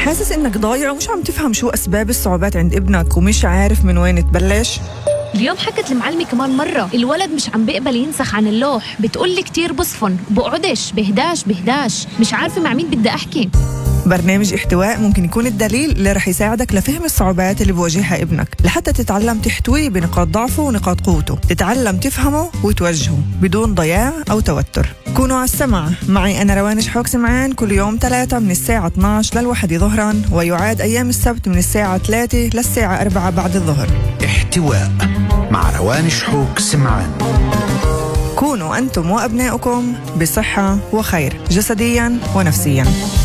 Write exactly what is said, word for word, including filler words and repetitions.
حاسس إنك ضايع ومش عم تفهم شو أسباب الصعوبات عند ابنك ومش عارف من وين تبلش؟ اليوم حكت المعلمة كمان مرة الولد مش عم بيقبل ينسخ عن اللوح، بتقولي كتير بصفن، بقعدش، بهداش بهداش، مش عارفة مع مين بدي أحكي. برنامج احتواء ممكن يكون الدليل اللي رح يساعدك لفهم الصعوبات اللي بواجهها ابنك، لحتى تتعلم تحتويه بنقاط ضعفه ونقاط قوته، تتعلم تفهمه وتوجهه بدون ضياع أو توتر. كونوا على السمع معي أنا روان شحوك سمعان كل يوم ثلاثة من الساعة اثني عشر للواحد ظهرا، ويعاد أيام السبت من الساعة ثلاثة للساعة أربعة بعد الظهر. احتواء مع روان شحوك سمعان. كونوا أنتم وأبنائكم بصحة وخير جسديا ونفسيا.